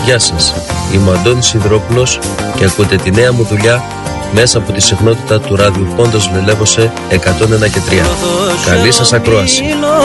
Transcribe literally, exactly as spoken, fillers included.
Γεια σας, είμαι ο Αντώνης Ιδρόπουλος και ακούτε τη νέα μου δουλειά μέσα από τη συχνότητα του ράδιου Πόντος Λελεύωσε εκατόν ένα και τρία. Καλή σας ακρόαση.